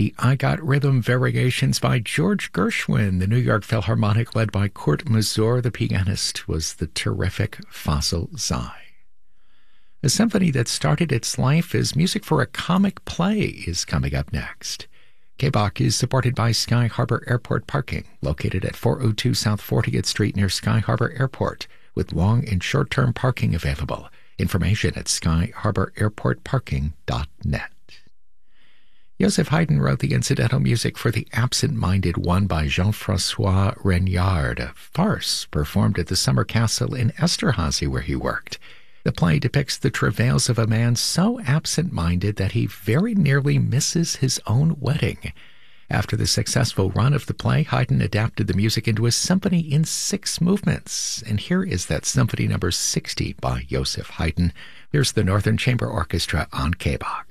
The I Got Rhythm Variations by George Gershwin. The New York Philharmonic, led by Kurt Masur, the pianist, was the terrific Fossil Zai. A symphony that started its life as music for a comic play is coming up next. K-Bach is supported by Sky Harbor Airport Parking, located at 402 South 40th Street near Sky Harbor Airport, with long and short-term parking available. Information at skyharbor-airport-parking.net. Joseph Haydn wrote the incidental music for The Absent-Minded One by Jean-François Regnard, a farce performed at the Summer Castle in Esterhazy where he worked. The play depicts the travails of a man so absent-minded that he very nearly misses his own wedding. After the successful run of the play, Haydn adapted the music into a symphony in 6 movements. And here is that Symphony number 60 by Joseph Haydn. Here's the Northern Chamber Orchestra on K-Bach.